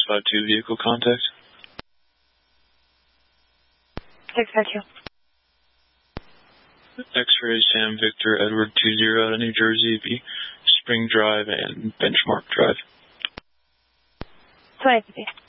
652 vehicle contact. 652. X-ray Sam Victor Edward 20 out of New Jersey, be Spring Drive and Benchmark Drive. 2050.